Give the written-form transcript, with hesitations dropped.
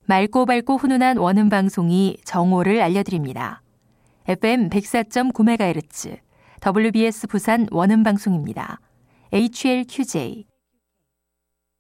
맑고 밝고 훈훈한 원음 방송이 정오를 알려드립니다. FM 104.9MHz, WBS 부산 원음 방송입니다. HLQJ